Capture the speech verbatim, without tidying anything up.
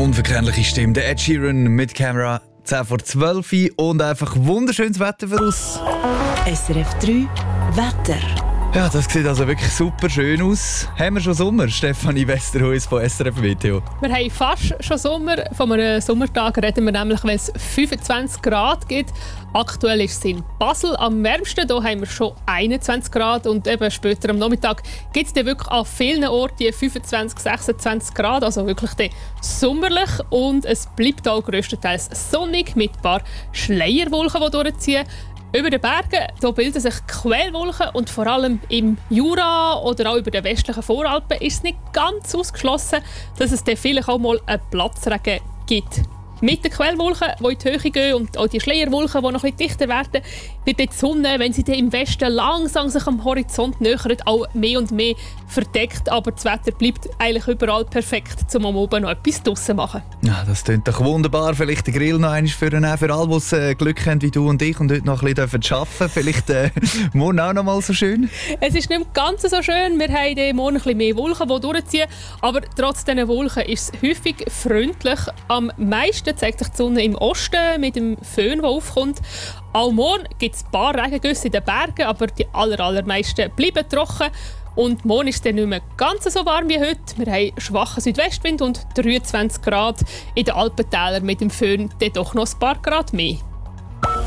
unverkennliche Stimme, der Ed Sheeran mit Camera, zehn vor zwölf und einfach wunderschönes Wetter für uns. S R F drei Wetter. Ja, das sieht also wirklich super schön aus. Haben wir schon Sommer? Stefanie Westerhuis von S R F Meteo. Wir haben fast schon Sommer. Von einem Sommertag reden wir nämlich, wenn es fünfundzwanzig Grad gibt. Aktuell ist es in Basel am wärmsten. Hier haben wir schon einundzwanzig Grad. Und eben später am Nachmittag gibt es dann wirklich an vielen Orten die fünfundzwanzig, sechsundzwanzig Grad. Also wirklich dann sommerlich. Und es bleibt auch grösstenteils sonnig mit ein paar Schleierwolken, die durchziehen. Über den Bergen da bilden sich Quellwolken und vor allem im Jura oder auch über den westlichen Voralpen ist es nicht ganz ausgeschlossen, dass es dann vielleicht auch mal einen Platzregen gibt. Mit den Quellwolken, die in die Höhe gehen und auch die Schleierwolken, die noch ein bisschen dichter werden, wird die Sonne, wenn sie dann im Westen langsam sich am Horizont nähert, auch mehr und mehr verdeckt. Aber das Wetter bleibt eigentlich überall perfekt, um am oben noch etwas draussen zu machen. Ja, das klingt doch wunderbar. Vielleicht den Grill noch einmal für, für alle, die äh, Glück haben wie du und ich und heute noch ein bisschen arbeiten dürfen. Vielleicht äh, morgen auch noch mal so schön. Es ist nicht ganz so schön. Wir haben morgen ein bisschen mehr Wolken, die durchziehen. Aber trotz diesen Wolken ist es häufig freundlich. Am meisten zeigt sich die Sonne im Osten mit dem Föhn, der aufkommt. Auch morgen gibt es ein paar Regengüsse in den Bergen, aber die aller, allermeisten bleiben trocken. Und morgen ist es dann nicht mehr ganz so warm wie heute. Wir haben schwachen Südwestwind und dreiundzwanzig Grad. In den Alpentälern mit dem Föhn dann doch noch ein paar Grad mehr.